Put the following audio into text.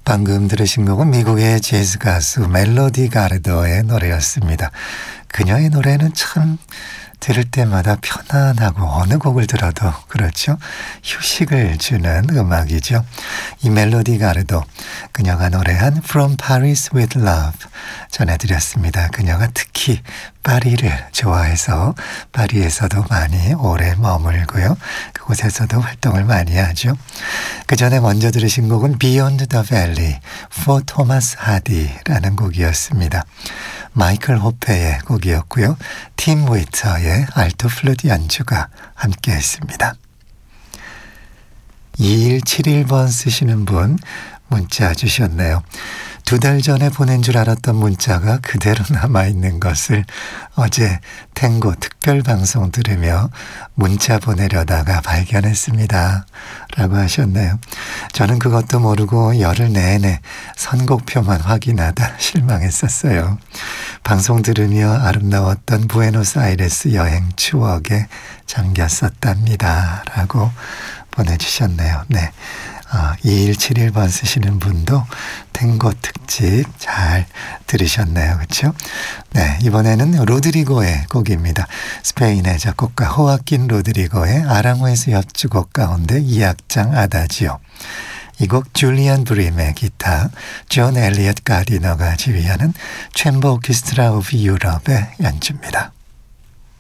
방금 들으신 곡은 미국의 재즈 가수 멜로디 가르도의 노래였습니다. 그녀의 노래는 참 들을 때마다 편안하고 어느 곡을 들어도 그렇죠. 휴식을 주는 음악이죠. 이 멜로디 가르도, 그녀가 노래한 From Paris with Love 전해드렸습니다. 그녀가 특히 파리를 좋아해서 파리에서도 많이 오래 머물고요. 그곳에서도 활동을 많이 하죠. 그 전에 먼저 들으신 곡은 Beyond the Valley for Thomas Hardy라는 곡이었습니다. 마이클 호페의 곡이었고요. 팀 웨이터의 알토 플루트 연주가 함께했습니다. 2171번 쓰시는 분 문자 주셨네요. 2달 전에 보낸 줄 알았던 문자가 그대로 남아있는 것을 어제 탱고 특별방송 들으며 문자 보내려다가 발견했습니다. 라고 하셨네요. 저는 그것도 모르고 열흘 내내 선곡표만 확인하다 실망했었어요. 방송 들으며 아름다웠던 부에노스아이레스 여행 추억에 잠겼었답니다. 라고 보내주셨네요. 네. 2171번 쓰시는 분도 탱고 특집 잘 들으셨네요. 그렇죠? 네, 이번에는 로드리고의 곡입니다. 스페인의 작곡가 호아킨 로드리고의 아랑웨스 협주곡 가운데 2악장 아다지오. 이 곡 줄리안 브림의 기타, 존 엘리엇 가디너가 지휘하는 챔버 오케스트라 오브 유럽의 연주입니다.